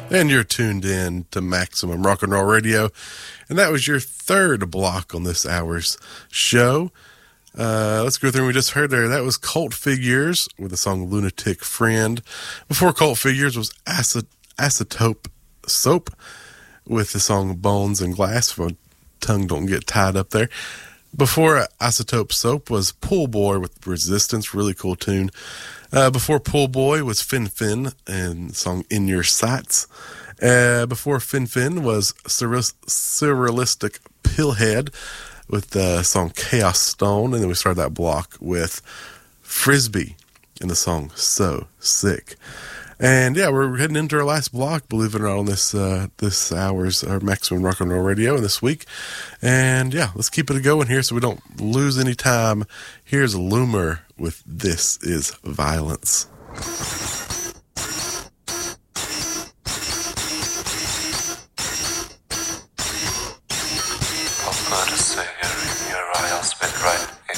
And you're tuned in to Maximum Rock and Roll Radio. And that was your third block on this hour's show. Let's go through what we just heard there. That was Cult Figures with the song Lunatic Friend. Before Cult Figures was Acetope Soap with the song Bones and Glass. My tongue don't get tied up there. Before Acetope Soap was Pool Boy with Resistance. Really cool tune. Before Pool Boy was Fin Fin and the song In Your Sights. Before Fin Fin was Surrealistic Pillhead with the song Chaos Stone. And then we started that block with Frisbee and the song So Sick. And yeah, we're heading into our last block, believe it or not, on this hour's our Maximum Rock and Roll Radio this week. And yeah, let's keep it going here so we don't lose any time. Here's Loomer with This Is Violence. I've got to say, in your eye, I'll spit right